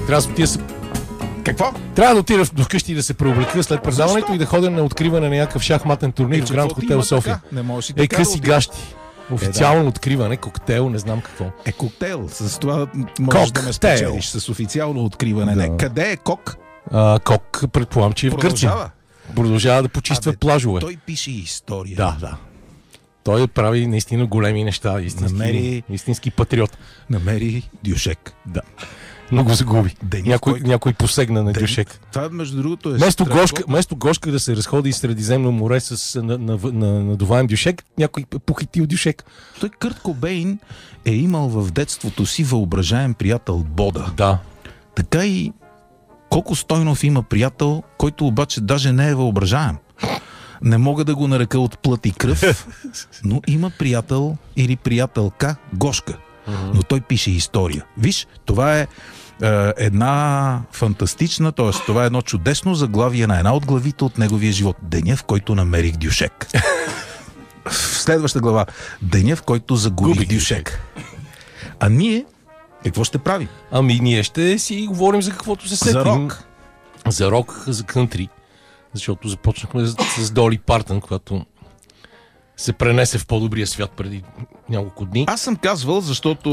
Трябва да се... Какво? Трябва да отида до вкъщи да се преоблека след предаването и да ходя на откриване на някакъв шахматен турнир в Гранд Хотел София. Не можеш и така Къси гащи. Официално откриване, коктейл, не знам какво. Коктейл. С това можеш да ме спечелиш с официално откриване. Да. Къде е Кок? Кок, предполагам, че е в Гърция. Продължава да почиства плажове. Той пише история. Да. Той прави наистина големи неща. Истински патриот. Намери Дюшек. Да. Но го загуби. Някой посегна на Дюшек. Това, между другото, е вместо Гошка да се разходи из Средиземно море с надуваем Дюшек, някой похитил Дюшек. Той Кърт Кобейн е имал в детството си въображаем приятел Бода. Да. Така и Коко Стойнов има приятел, който обаче даже не е въображаем. Не мога да го нарека от плът и кръв, но има приятел или приятелка Гошка. Но той пише история. Виж, това е една фантастична, т.е. това е едно чудесно заглавие на една от главите от неговия живот. Деня, в който намерих Дюшек. В следваща глава. Деня, в който загубих Дюшек. А ние какво ще правим? Ние ще си говорим за каквото се сетим. За рок. За рок, за кънтри. Защото започнахме с Доли Партън, която се пренесе в по-добрия свят преди няколко дни. Аз съм казвал, защото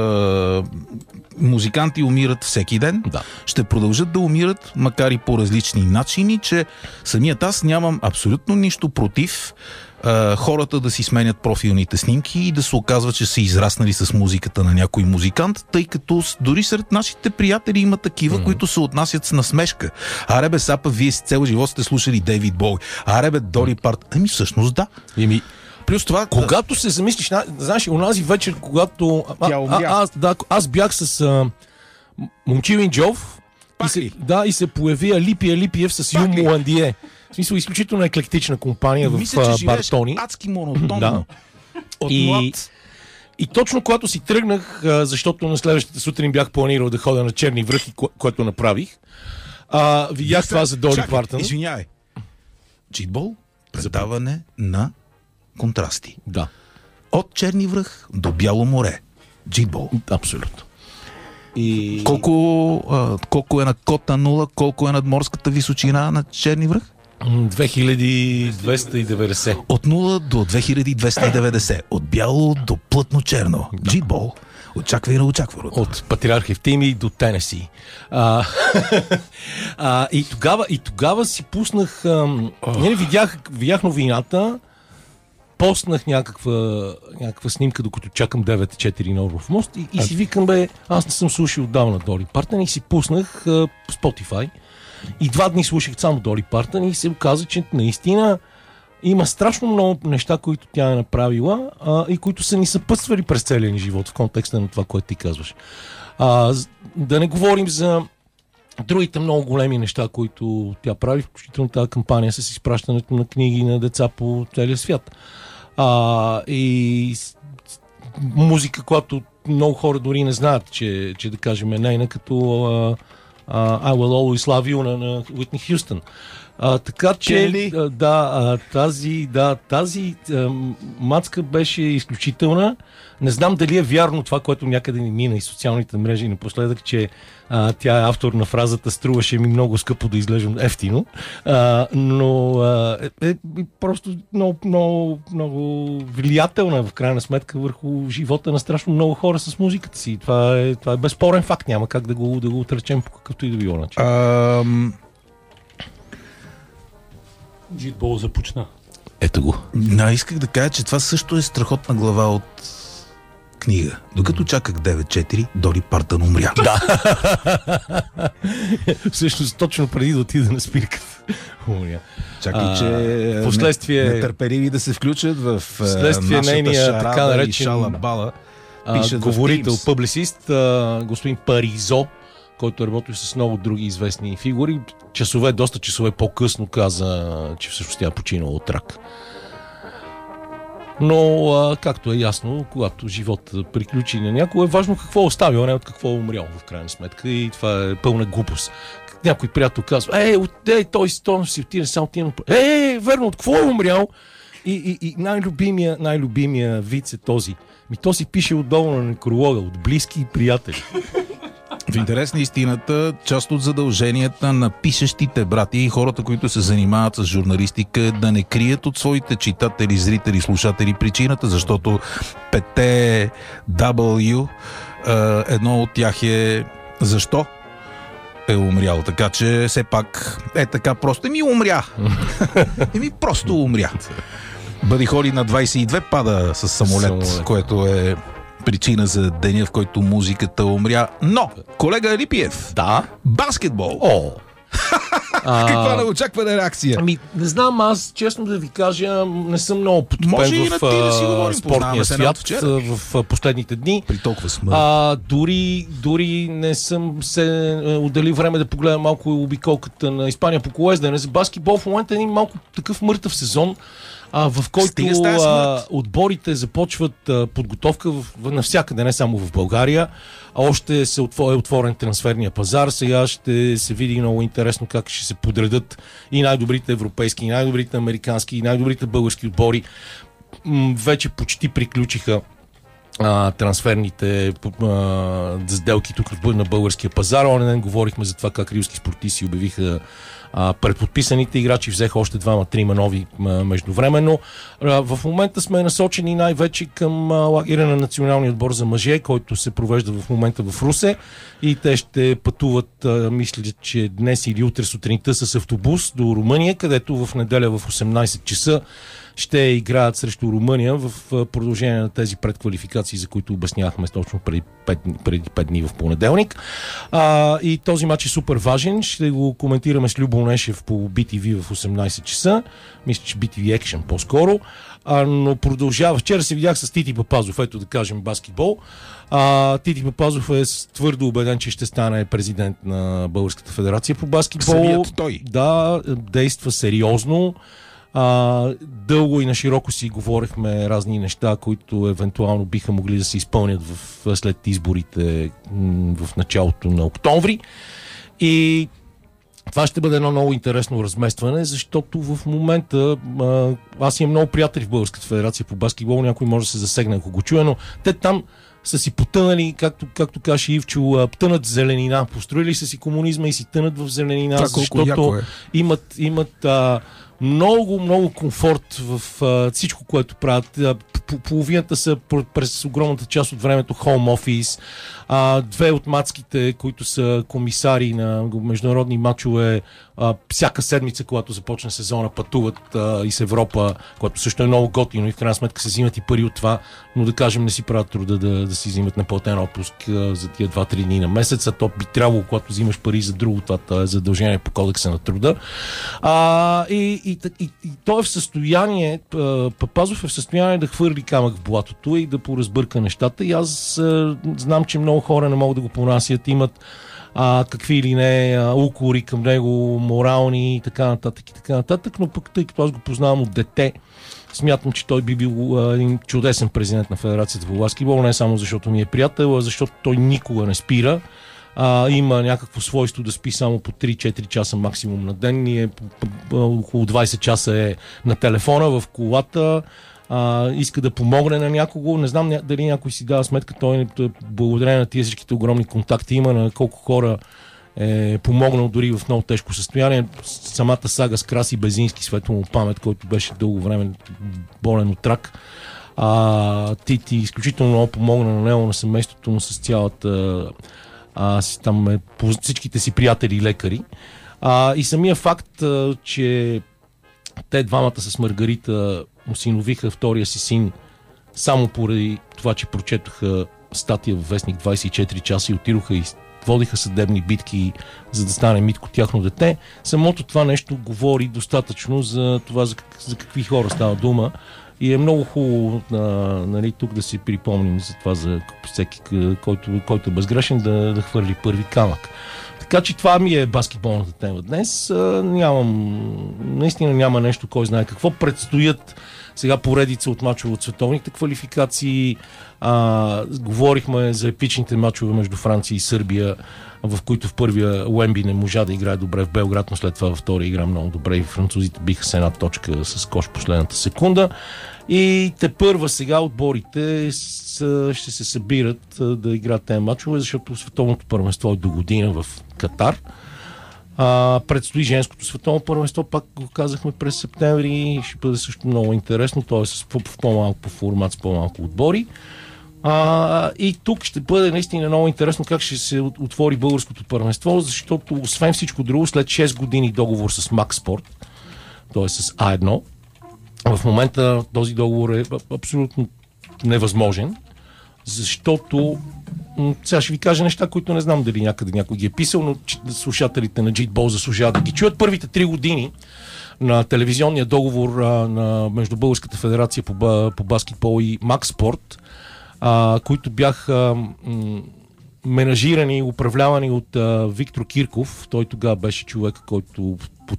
музиканти умират всеки ден. Да. Ще продължат да умират, макар и по различни начини, че самият аз нямам абсолютно нищо против хората да си сменят профилните снимки и да се оказва, че са израснали с музиката на някой музикант, тъй като дори сред нашите приятели има такива, които се отнасят с насмешка. Аре бе, сапа, вие си цел живот сте слушали Дейвид Боуи. Аре бе, Доли Партън. Всъщност да. Плюс това... Когато се замислиш, знаеш, онази вечер, когато... Аз бях с Момчилин Джов и се появи Алипия Липиев с Юмо Андие. В смисъл, изключително еклектична компания в Бартони. Адски монотонно. И точно когато си тръгнах, защото на следващата сутрин бях планирал да ходя на Черни връх, което направих, видях това за Доли Партън. Извинявай. Читбол, предаване на контрасти. Да. От Черни връх до Бяло море. Джитбол. Абсолютно. И... Колко е на кота 0, колко е над морската височина на Черни връх? 2290. От 0 до 2290. От бяло до плътно черно. Джитбол. Очаква и на очакваното. От Патриарх Евтимий до Тенеси. И тогава си пуснах... видях новината, постнах някаква снимка, докато чакам 9-4 на Орлов мост и си викам, аз не съм слушал отдавна Доли Партън и си пуснах Spotify. И 2 дни слушах само Доли Партън и се оказа, че наистина има страшно много неща, които тя е направила и които са ни съпътствали през целия ни живот в контекста на това, което ти казваш. Да не говорим за другите много големи неща, които тя прави, включително тази кампания с изпращането на книги на деца по целия свят. И музика, която много хора дори не знаят, че да кажем е нейна, като I Will Always Love You на Уитни Хюстън. Така че тази мацка беше изключителна. Не знам дали е вярно това, което някъде ни мина и социалните мрежи напоследък, че тя е автор на фразата "струваше ми много скъпо да изглеждам ефтино", но е просто много влиятелна в крайна сметка върху живота на страшно много хора с музиката си. Това е безспорен факт, няма как да го отречем по какъвто и да било начин. Джитбол започна. Ето го. Исках да кажа, че това също е страхотна глава от книга. Докато чаках 9-4, Доли Партън умря. Да. Всъщност, точно преди да отида на спирката. Умря. Чакай, че последствие нетърпеливи да се включат в нейния така наречен шалабала. Говорител, публицист, господин Паризо, който работи с много други известни фигури. Доста часове по-късно каза, че всъщност тя е починала от рак. Но, както е ясно, когато живота приключи на някой, е важно какво е оставил, а не от какво е умрял в крайна сметка. И това е пълна глупост. Някой приятел казва: той си отиде само тина. Верно, от какво е умрял? И най-любимия вид е този. То си пише отдолу на некролога, от близки и приятели. В интерес на истината, част от задълженията на пишещите брати и хората, които се занимават с журналистика, е да не крият от своите читатели, зрители, слушатели причината, защото 5 W, едно от тях е защо е умрял. Така че все пак е така просто. Умря. Просто умря. Бъди Холи на 22 пада с самолет, което е причина за деня, в който музиката умря. Но, колега Алипиев, Да. баскетбол. Каква неочаквана реакция? Не знам, аз честно да ви кажа, не съм много потопен Може и на ти да си говорим, спортния познаваме се свят вчера. в последните дни. При толкова смърт. Дори не съм се отделил време да погледам малко обиколката на Испания по колоездене. За баскетбол в момента е един малко такъв мъртъв сезон, в който отборите започват подготовка навсякъде, не само в България. Още е отворен трансферния пазар. Сега ще се види много интересно как ще се подредат и най-добрите европейски, и най-добрите американски, и най-добрите български отбори. Вече почти приключиха трансферните сделки тук на българския пазар. Онен ден говорихме за това как рилски спортисти обявиха предподписаните играчи, взеха още 2-3 нови междувременно. В момента сме насочени най-вече към лагера на националния отбор за мъже, който се провежда в момента в Русе, и те ще пътуват, мисля, че днес или утре сутринта с автобус до Румъния, където в неделя в 18 часа ще играят срещу Румъния в продължение на тези предквалификации, за които обяснявахме точно преди 5 дни в понеделник. И този матч е супер важен. Ще го коментираме с Любо Нешев по BTV в 18 часа. Мисля, че BTV Action по-скоро. Но продължава. Вчера се видях с Тити Папазов, ето да кажем баскетбол. Тити Папазов е твърдо убеден, че ще стане президент на Българската федерация по баскетбол. Самият той. Да, действа сериозно. Дълго и на широко си говорихме разни неща, които евентуално биха могли да се изпълнят след изборите в началото на октомври. И това ще бъде едно много интересно разместване, защото в момента аз имам много приятели в Българската федерация по баскетбол, някой може да се засегне, ако го чуе, но те там са си потънали, както каже Ивчо, тънат в зеленина. Построили са си комунизма и си тънат в зеленина, това защото имат много комфорт в всичко, което правят. Половината са през огромната част от времето home office. Две от мацките, които са комисари на международни мачове, всяка седмица, когато започне сезона, пътуват из Европа, което също е много готино и в крайна сметка се взимат и пари от това, но да кажем не си правят труда да си взимат неплатен отпуск за тия 2-3 дни на месец, а то би трябвало, когато взимаш пари за друго, това е задължение по кодекса на труда. И той е в състояние, Папазов е в състояние да хвърли камък в блатото и да поразбърка нещата, и аз знам, че много хора не могат да го понасят, имат какви или не укори към него, морални и така нататък, но пък тъй като аз го познавам от дете, смятам, че той би бил един чудесен президент на Федерацията по баскетбол, не само защото ми е приятел, а защото той никога не спира. Има някакво свойство да спи само по 3-4 часа максимум на ден, и около 20 часа е на телефона, в колата, иска да помогне на някого. Не знам дали някой си дава сметка, той благодарение на тия всичките огромни контакти има, на колко хора е помогнал дори в много тежко състояние. Самата сага с Краси Безински, светло му памет, който беше дълго време болен от рак. Тити изключително много помогна на него, на семейството му, с цялата там всичките си приятели и лекари. И самия факт, че те двамата с Маргарита осиновиха втория си син само поради това, че прочетоха статия в вестник 24 часа и отидоха и водиха съдебни битки, за да стане Митко тяхно дете. Самото това нещо говори достатъчно за това, за какви хора става дума. И е много хубаво тук да си припомним за това, за всеки, който е безгрешен, да хвърли първи камък. Така че това ми е баскетболната тема днес. Наистина няма нещо, кой знае какво. Предстоят сега поредица от мачове от световните квалификации. Говорихме за епичните мачове между Франция и Сърбия, в които в първия Уемби не можа да играе добре в Белград, но след това във втория игра много добре и французите биха с една точка с кош последната секунда. И тепърва сега отборите ще се събират да играят тези мачове, защото световното първенство е до година в Катар. Предстои женското световно първенство, пак го казахме през септември, ще бъде също много интересно, т.е. в по-малко формат, с по-малко отбори. И тук ще бъде наистина много интересно как ще се отвори българското първенство, защото освен всичко друго, след 6 години договор с Макспорт, т.е. с А1, в момента този договор е абсолютно невъзможен, защото сега ще ви кажа неща, които не знам дали някъде някой ги е писал, но слушателите на Джитбол заслужават да ги чуят. Първите 3 години на телевизионния договор между Българската федерация по баскетбол и Макспорт, които бяха менажирани и управлявани от Виктор Кирков. Той тогава беше човек, който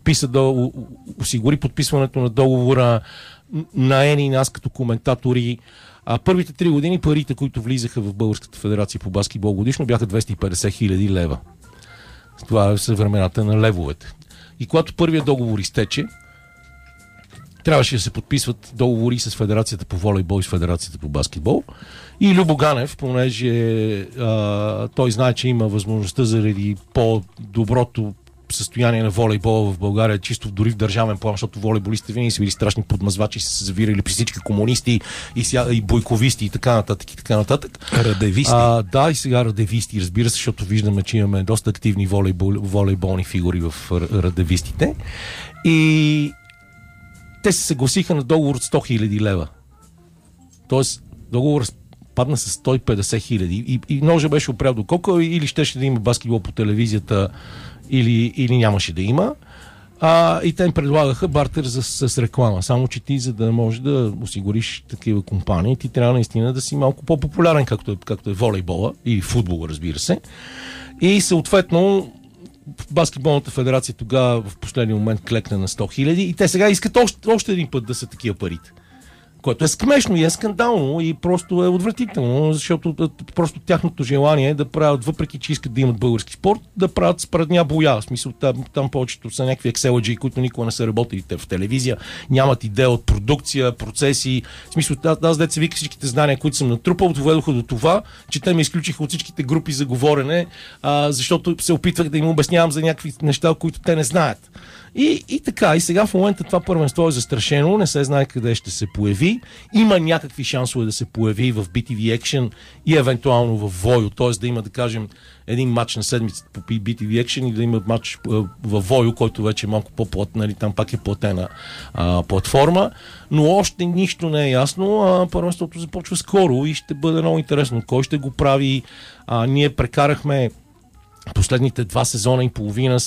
осигури подписването на договора на Ени и нас като коментатори. Първите 3 години парите, които влизаха в Българската федерация по баскетбол годишно, бяха 250 хиляди лева. Това са времената на левовете. И когато първият договор изтече, трябваше да се подписват договори с Федерацията по волейбол и с Федерацията по баскетбол. И Любо Ганев, понеже той знае, че има възможността заради по-доброто състояние на волейбола в България, чисто дори в държавен план, защото волейболистите винаги са били страшни подмазвачи, са се завирали при всички комунисти и бойковисти и така нататък. Радевисти. Да, и сега радевисти, разбира се, защото виждаме, че имаме доста активни волейболни фигури в радевистите. И те се съгласиха на договор от 100 хиляди лева. Тоест, договор падна с 150 хиляди. И ножа беше опрял до кока, или щеше да има баскетбол по телевизията, или нямаше да има. И те им предлагаха бартер с реклама. Само че ти, за да можеш да осигуриш такива компании, ти трябва наистина да си малко по-популярен, както е волейбола или футбол, разбира се. И съответно баскетболната федерация тогава в последния момент клекна на 100 хиляди и те сега искат още един път да са такива парите. Което е смешно и е скандално и просто е отвратително, защото просто тяхното желание е да правят, въпреки че искат да имат български спорт, да правят спредня боя. В смисъл, там повечето са някакви екселаджи, които никога не са работили в телевизия, нямат идея от продукция, процеси. В смисъл, аз деца вика всичките знания, които съм натрупал, доведоха до това, че те ме изключиха от всичките групи за говорене, защото се опитвах да им обяснявам за някакви неща, които те не знаят. И така, и сега в момента това първенство е застрашено, не се знае къде ще се появи. Има някакви шансове да се появи в BTV Action и евентуално в Войо, т.е. да има, да кажем, един матч на седмицата по BTV Action и да има матч в Войо, който вече е малко по-платен, нали, там пак е платена платформа, но още нищо не е ясно. Първенството започва скоро и ще бъде много интересно. Кой ще го прави? Ние прекарахме последните 2 сезона и половина